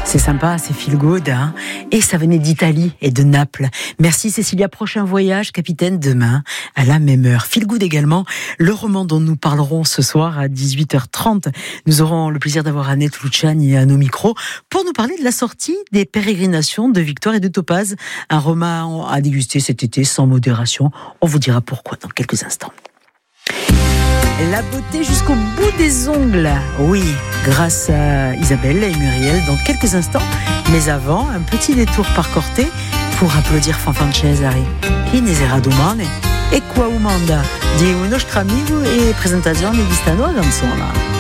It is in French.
C'est sympa, c'est feel good, hein. Et ça venait d'Italie et de Naples. Merci Cécilia, prochain voyage, capitaine, demain, à la même heure. Feel good également, le roman dont nous parlerons ce soir à 18h30. Nous aurons le plaisir d'avoir Annette Luciani à nos micros pour nous parler de la sortie des pérégrinations de Victoire et de Topaz. Un roman à déguster cet été sans modération. On vous dira pourquoi dans quelques instants. La beauté jusqu'au bout des ongles. Oui, grâce à Isabelle et Muriel dans quelques instants. Mais avant, un petit détour par Corté pour applaudir Fanfan Cesari. Chi ne sarà domani? E qua umanda di un nostro amico e presentazione di sta nuova canzone.